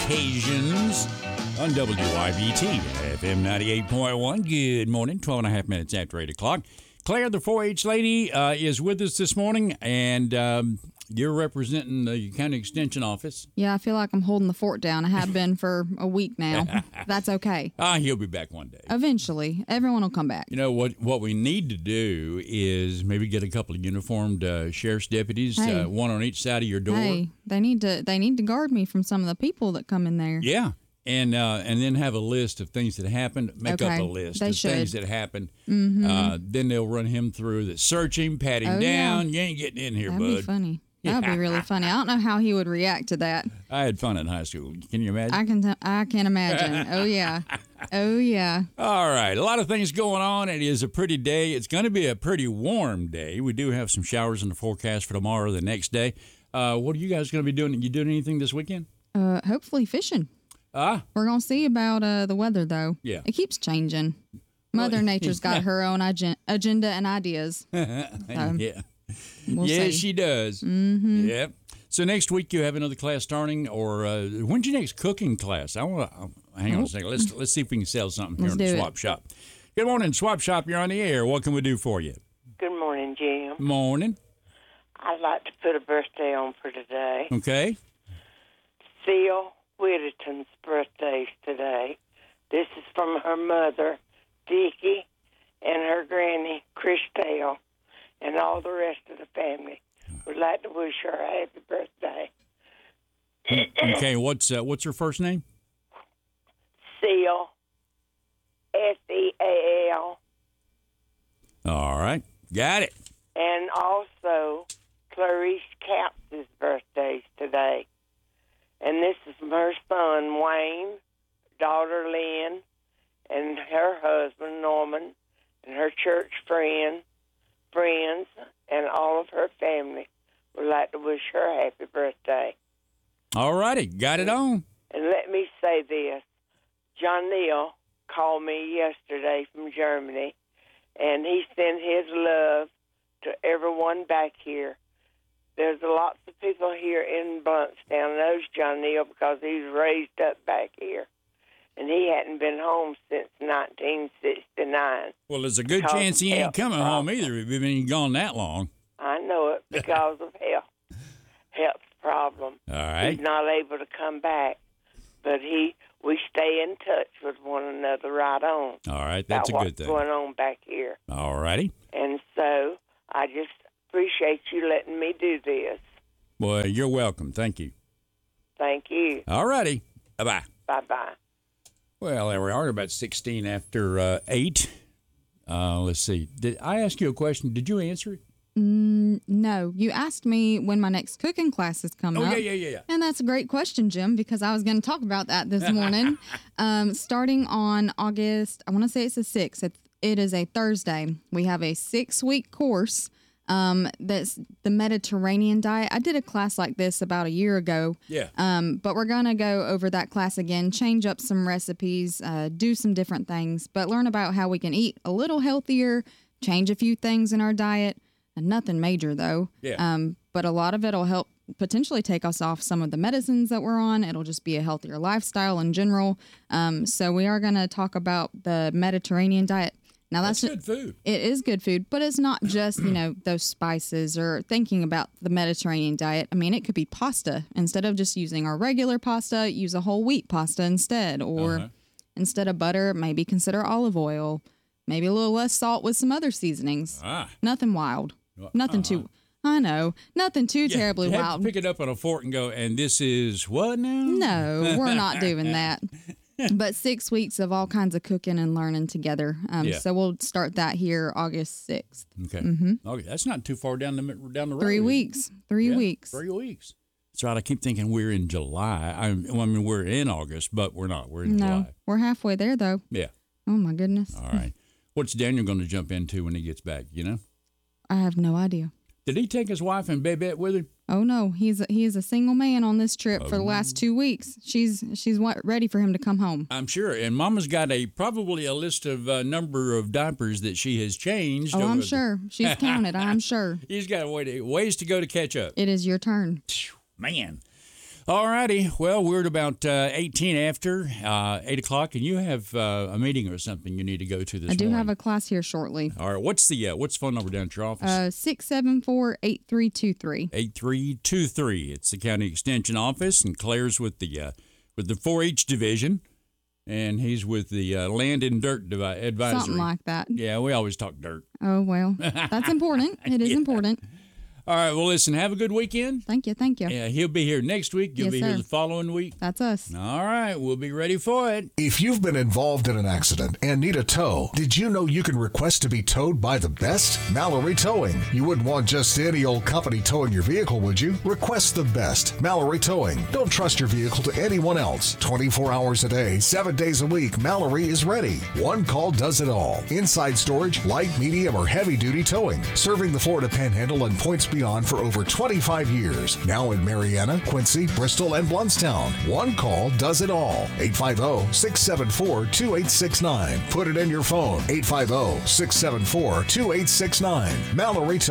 occasions on WYBT FM 98.1. Good morning, 12 and a half minutes after 8 o'clock. Claire, the 4-H lady, is with us this morning, and you're representing the county extension office. Yeah, I feel like I'm holding the fort down. I have been for a week now. That's okay. He'll be back one day. Eventually. Everyone will come back. You know, what we need to do is maybe get a couple of uniformed sheriff's deputies, one on each side of your door. Hey, they need to guard me from some of the people that come in there. Yeah. And then have a list of things that happened. Make up a list of things that happened. Mm-hmm. Then they'll run him through that. Search him, pat him down. Yeah. You ain't getting in here, That'd bud. That'd be funny. That would be really funny. I don't know how he would react to that. I had fun in high school. Can you imagine? I can imagine. Oh, yeah. Oh, yeah. All right. A lot of things going on. It is a pretty day. It's going to be a pretty warm day. We do have some showers in the forecast for tomorrow, the next day. What are you guys going to be doing? You doing anything this weekend? Hopefully fishing. We're going to see about the weather, though. Yeah. It keeps changing. Mother Nature's got her own agenda and ideas. Yeah. We'll see. She does. Mm-hmm. Yep. So next week you have another class starting, or when's your next cooking class? Hang on a second. Let's see if we can sell something here in the Swap Shop. Good morning, Swap Shop. You're on the air. What can we do for you? Good morning, Jim. Morning. I'd like to put a birthday on for today. Okay. Seal Whittington's birthday's today. This is from her mother, Dickie, and her granny, Christelle, and all the rest of the family. Would like to wish her a happy birthday. Okay, what's her first name? Seal, Seal. All right, got it. And also, Clarice Capps' birthday's today. And this is from her son, Wayne, daughter, Lynn, and her husband, Norman, and her church friends, and all of her family would like to wish her a happy birthday. All righty, got it on. And let me say this. John Neal called me yesterday from Germany, and he sent his love to everyone back here. There's lots of people here in Bluntstown knows John Neal because he's raised up back here. And he hadn't been home since 1969. Well, there's a good chance he ain't coming home either if he's been gone that long. I know it because of health problem. All right. He's not able to come back. But we stay in touch with one another right on. All right, that's a good thing. What's going on back here. All righty. And so I just appreciate you letting me do this. Well, you're welcome. Thank you. Thank you. All righty. Bye-bye. Bye-bye. Well, there we are, about 16 after 8. Let's see. Did I ask you a question? Did you answer it? No. You asked me when my next cooking class is coming up. Yeah. And that's a great question, Jim, because I was going to talk about that this morning. Starting on August, I want to say it's the 6th. It is a Thursday. We have a 6-week course that's the Mediterranean diet. I did a class like this about a year ago. Yeah. But we're going to go over that class again, change up some recipes, do some different things, but learn about how we can eat a little healthier, change a few things in our diet. Nothing major, though. Yeah. But a lot of it will help potentially take us off some of the medicines that we're on. It'll just be a healthier lifestyle in general. So we are going to talk about the Mediterranean diet. Now that's good food. It is good food, but it's not just, those spices or thinking about the Mediterranean diet. I mean, it could be pasta. Instead of just using our regular pasta, use a whole wheat pasta instead. Or instead of butter, maybe consider olive oil. Maybe a little less salt with some other seasonings. Nothing wild. Nothing too... I know. Nothing too terribly wild. To pick it up on a fork and go, and this is what now? No, we're not doing that. But 6 weeks of all kinds of cooking and learning together. So we'll start that here August 6th. Okay. Mm-hmm. Okay, that's not too far down the road. 3 weeks. 3 weeks. 3 weeks. That's right. I keep thinking we're in July. I mean, we're in August, but we're not. We're in July. We're halfway there, though. Yeah. Oh, my goodness. All right. What's Daniel going to jump into when he gets back, I have no idea. Did he take his wife and Babette with him? Oh, no. He is a single man on this trip for the last 2 weeks. She's ready for him to come home. I'm sure. And Mama's got probably a list of number of diapers that she has changed. Oh, I'm sure. She's counted. I'm sure. He's got ways to go to catch up. It is your turn. Man. All righty. Well, we're at about 18 after 8 o'clock, and you have a meeting or something you need to go to this morning. I do have a class here shortly. All right. What's the phone number down at your office? 674-8323. 8323. It's the county extension office, and Claire's with the 4-H division, and he's with the land and dirt advisory. Something like that. Yeah, we always talk dirt. Oh, well, that's important. It is important. All right, well, listen, have a good weekend. Thank you. Yeah, he'll be here next week. You'll be here the following week. That's us. All right, we'll be ready for it. If you've been involved in an accident and need a tow, did you know you can request to be towed by the best? Mallory Towing. You wouldn't want just any old company towing your vehicle, would you? Request the best. Mallory Towing. Don't trust your vehicle to anyone else. 24 hours a day, 7 days a week, Mallory is ready. One call does it all. Inside storage, light, medium, or heavy-duty towing. Serving the Florida Panhandle and points beyond for over 25 years. Now in Mariana, Quincy, Bristol, and Blountstown. One call does it all. 850-674-2869. Put it in your phone. 850-674-2869. Mallory